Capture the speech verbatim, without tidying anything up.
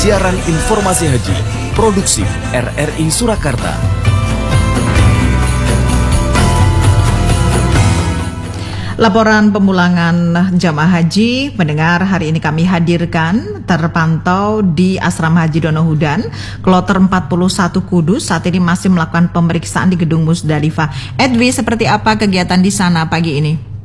Siaran Informasi Haji, Produksi R R I Surakarta. Laporan pemulangan jamaah haji pendengar hari ini kami hadirkan terpantau di Asrama Haji Donohudan, Kloter empat puluh satu Kudus. Saat ini masih melakukan pemeriksaan di Gedung Musdalifah. Edwi, seperti apa kegiatan di sana pagi ini?